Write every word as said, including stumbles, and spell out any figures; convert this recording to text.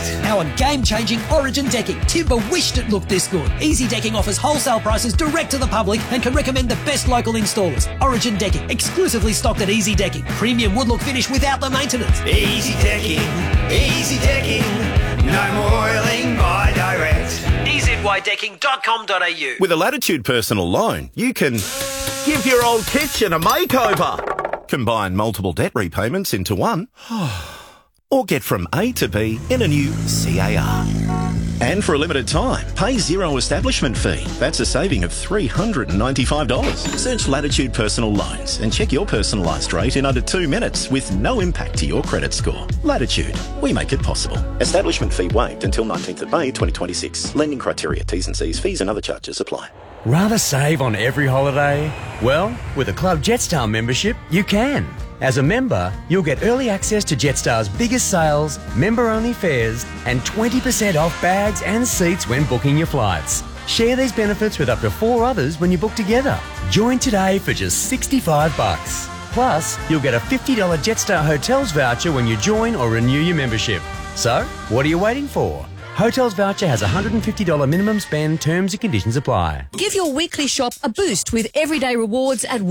Our game-changing Origin decking. Timber wished it looked this good. Easy Decking offers wholesale prices direct to the public and can recommend the best local installers. Origin Decking, exclusively stocked at Easy Decking. Premium wood look finish without the maintenance. Easy Decking, Easy Decking, no more oiling by direct. e z y decking dot com dot a u. With a Latitude personal loan, you can Give your old kitchen a makeover. combine multiple debt repayments into one, or get from A to B in a new C A R. And for a limited time, pay zero establishment fee. That's a saving of three hundred ninety-five dollars. Search Latitude Personal Loans and check your personalised rate in under two minutes with no impact to your credit score. Latitude, we make it possible. Establishment fee waived until nineteenth of May twenty twenty-six. Lending criteria, T's and C's, fees and other charges apply. Rather save on every holiday? Well, with a Club Jetstar membership, you can. As a member, you'll get early access to Jetstar's biggest sales, member-only fares, and twenty percent off bags and seats when booking your flights. Share these benefits with up to four others when you book together. Join today for just sixty-five bucks. Plus, you'll get a fifty dollars Jetstar Hotels voucher when you join or renew your membership. So, what are you waiting for? Hotels voucher has a one hundred fifty dollars minimum spend. Terms and conditions apply. Give your weekly shop a boost with everyday rewards at